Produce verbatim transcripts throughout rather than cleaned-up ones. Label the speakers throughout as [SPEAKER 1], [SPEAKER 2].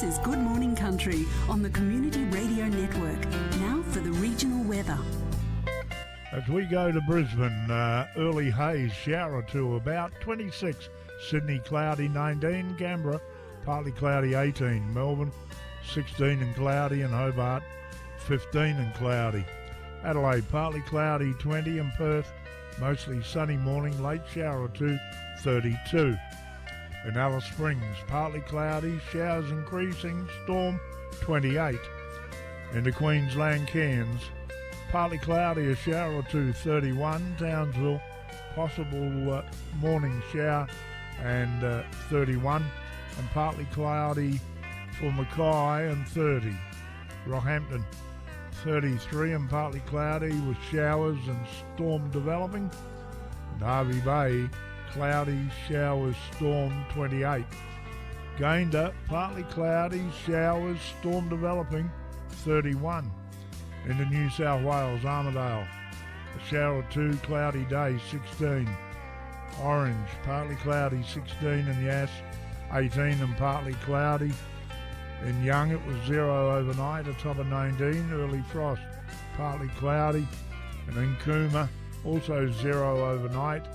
[SPEAKER 1] is Good Morning Country on the Community Radio Network. Now for the regional weather.
[SPEAKER 2] As we go to Brisbane, uh, early haze, shower or two about, twenty-six. Sydney, cloudy, nineteen. Canberra, partly cloudy, eighteen. Melbourne, sixteen and cloudy. And Hobart, fifteen and cloudy. Adelaide, partly cloudy, twenty. And Perth, mostly sunny morning, late shower or two, thirty-two. In Alice Springs, partly cloudy, showers increasing, storm, twenty-eight. Into Queensland, Cairns, partly cloudy, a shower or two, thirty-one. Townsville, possible uh, morning shower, and uh, thirty-one. And partly cloudy for Mackay, and thirty. Rockhampton, thirty-three, and partly cloudy with showers and storm developing. And Hervey Bay, cloudy, showers, storm, twenty-eight. Gayndah, partly cloudy, showers, storm developing, thirty-one. Into New South Wales, Armidale, a shower or two, cloudy day, sixteen. Orange, partly cloudy, sixteen. And Yass, eighteen and partly cloudy. In Young, it was zero overnight, a top of nineteen. Early frost, partly cloudy. And in Cooma, also zero overnight.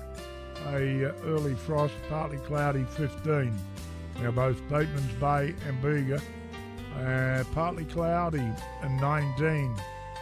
[SPEAKER 2] A uh, early frost, partly cloudy, fifteen. Now both Batemans Bay and Bega, uh, partly cloudy and nineteen.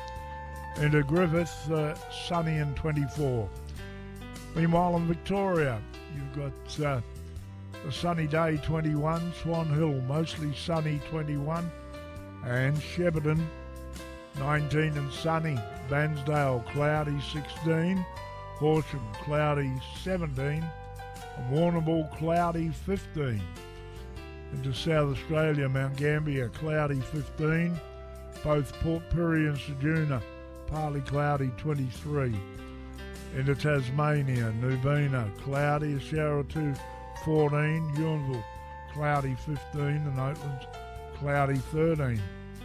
[SPEAKER 2] Into Griffith, uh, sunny and twenty-four. Meanwhile in Victoria, you've got uh, a sunny day, twenty-one. Swan Hill, mostly sunny, twenty-one. And Shepparton, nineteen and sunny. Bansdale, cloudy, sixteen. Horsham, cloudy, seventeen. And Warrnambool, cloudy, fifteen. Into South Australia, Mount Gambier, cloudy, fifteen. Both Port Pirie and Ceduna, partly cloudy, twenty-three. Into Tasmania, Nubina, cloudy, a shower or two, fourteen. Ewanville, cloudy, fifteen. And Oatlands, cloudy, thirteen.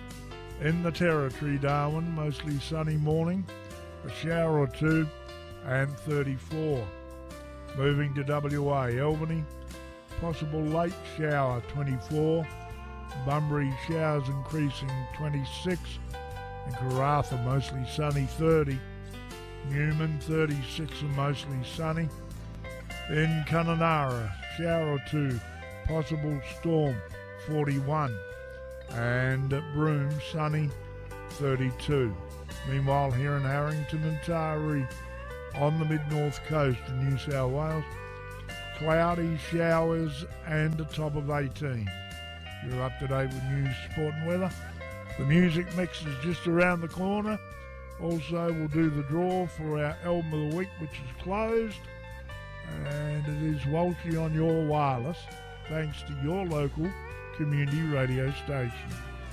[SPEAKER 2] In the Territory, Darwin, mostly sunny morning, a shower or two, and thirty-four. Moving to W A, Albany, possible late shower, twenty-four. Bunbury, showers increasing, twenty-six. And Karratha, mostly sunny, thirty. Newman, thirty-six and mostly sunny. In Kununurra, shower or two, possible storm, forty-one. And at Broome, sunny, thirty-two. Meanwhile, here in Harrington and Taree, on the mid-north coast of New South Wales, cloudy, showers, and a top of eighteen. You're up to date with news, sport and weather. The music mix is just around the corner. Also, we'll do the draw for our album of the week, which is closed. And it is Walshy on your wireless, thanks to your local community radio station.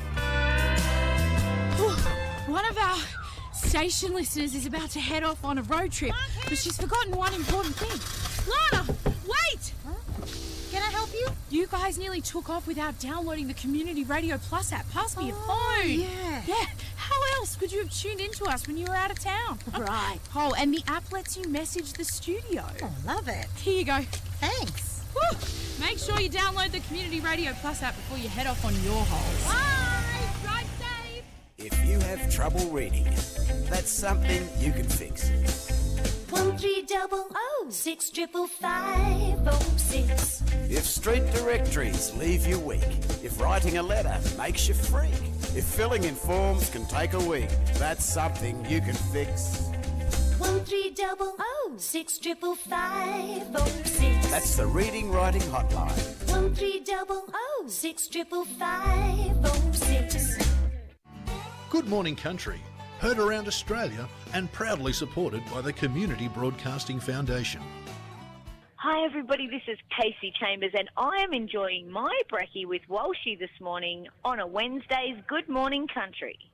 [SPEAKER 3] One of our station listeners is about to head off on a road trip, but she's forgotten one important thing. Lana, wait!
[SPEAKER 4] Huh? Can I help you?
[SPEAKER 3] You guys nearly took off without downloading the Community Radio Plus app. Pass me
[SPEAKER 4] oh,
[SPEAKER 3] your phone.
[SPEAKER 4] Yeah.
[SPEAKER 3] Yeah. How else could you have tuned into us when you were out of town?
[SPEAKER 4] Right.
[SPEAKER 3] Oh, and the app lets you message the studio.
[SPEAKER 4] Oh, love it.
[SPEAKER 3] Here you go.
[SPEAKER 4] Thanks.
[SPEAKER 3] Woo. Make sure you download the Community Radio Plus app before you head off on your holes.
[SPEAKER 4] Bye. Drive safe.
[SPEAKER 5] If you have trouble reading, that's something you can fix.
[SPEAKER 6] One three double oh six triple five oh six.
[SPEAKER 5] If street directories leave you weak, if writing a letter makes you freak, if filling in forms can take a week, that's something you can fix.
[SPEAKER 6] One three double oh six triple five oh six.
[SPEAKER 5] That's the Reading Writing Hotline.
[SPEAKER 6] One three double oh six triple five oh six.
[SPEAKER 7] Good Morning Country, heard around Australia and proudly supported by the Community Broadcasting Foundation.
[SPEAKER 8] Hi everybody, this is Casey Chambers and I am enjoying my brekkie with Walshy this morning on a Wednesday's Good Morning Country.